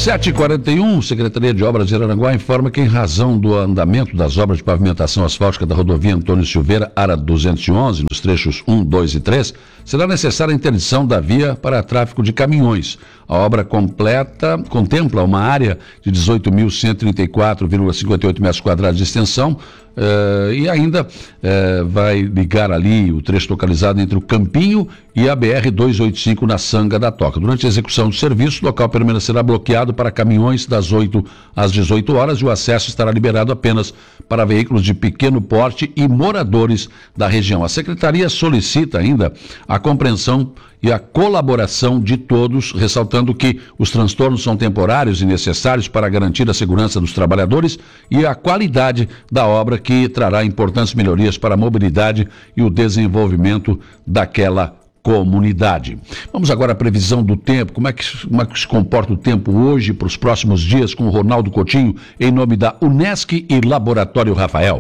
7h41, Secretaria de Obras de Araranguá informa que, em razão do andamento das obras de pavimentação asfáltica da rodovia Antônio Silveira, área 211, nos trechos 1, 2 e 3, será necessária a interdição da via para tráfego de caminhões. A obra contempla uma área de 18.134,58 metros quadrados de extensão e ainda vai ligar ali o trecho localizado entre o Campinho e a BR-285 na Sanga da Toca. Durante a execução do serviço, o local permanecerá bloqueado para caminhões das 8 às 18 horas e o acesso estará liberado apenas para veículos de pequeno porte e moradores da região. A Secretaria solicita ainda a compreensão e a colaboração de todos, ressaltando que os transtornos são temporários e necessários para garantir a segurança dos trabalhadores e a qualidade da obra, que trará importantes melhorias para a mobilidade e o desenvolvimento daquela comunidade. Vamos agora à previsão do tempo. Como é que se comporta o tempo hoje para os próximos dias com o Ronaldo Coutinho, em nome da Unesc e Laboratório Rafael?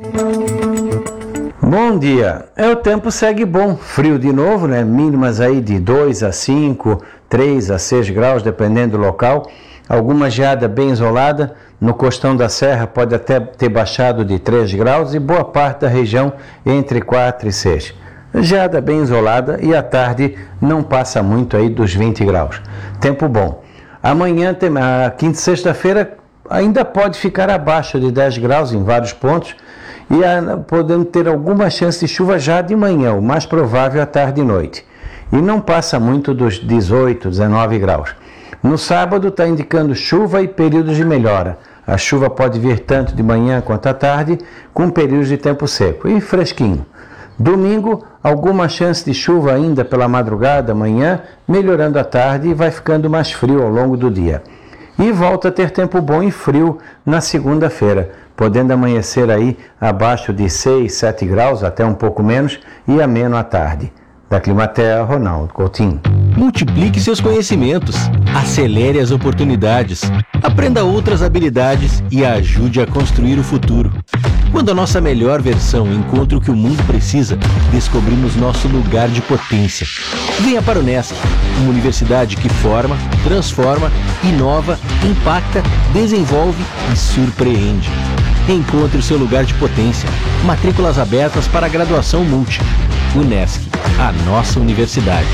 Bom dia. O tempo segue bom, frio de novo, né? Mínimas aí de 2 a 5, 3 a 6 graus, dependendo do local. Alguma geada bem isolada, no costão da serra pode até ter baixado de 3 graus e boa parte da região entre 4 e 6. Geada bem isolada e à tarde não passa muito aí dos 20 graus. Tempo bom. Amanhã, a quinta e sexta-feira, ainda pode ficar abaixo de 10 graus em vários pontos, e podemos ter alguma chance de chuva já de manhã, o mais provável à tarde e noite. E não passa muito dos 18, 19 graus. No sábado está indicando chuva e períodos de melhora. A chuva pode vir tanto de manhã quanto à tarde, com períodos de tempo seco e fresquinho. Domingo, alguma chance de chuva ainda pela madrugada, manhã, melhorando à tarde e vai ficando mais frio ao longo do dia. E volta a ter tempo bom e frio na segunda-feira, podendo amanhecer aí abaixo de 6, 7 graus, até um pouco menos, e ameno à tarde. Da Climatea, Ronaldo Coutinho. Multiplique seus conhecimentos, acelere as oportunidades, aprenda outras habilidades e ajude a construir o futuro. Quando a nossa melhor versão encontra o que o mundo precisa, descobrimos nosso lugar de potência. Venha para o Unesc, uma universidade que forma, transforma, inova, impacta, desenvolve e surpreende. Encontre o seu lugar de potência. Matrículas abertas para a graduação multi. Unesc, a nossa universidade.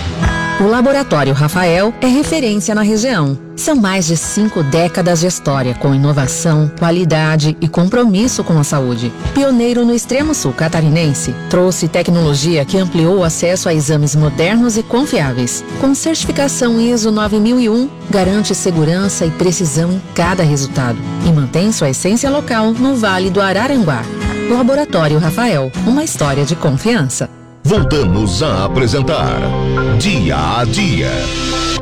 O Laboratório Rafael é referência na região. São mais de 5 décadas de história com inovação, qualidade e compromisso com a saúde. Pioneiro no extremo sul catarinense, trouxe tecnologia que ampliou o acesso a exames modernos e confiáveis. Com certificação ISO 9001, garante segurança e precisão em cada resultado e mantém sua essência local no Vale do Araranguá. Laboratório Rafael, uma história de confiança. Voltamos a apresentar Dia a Dia.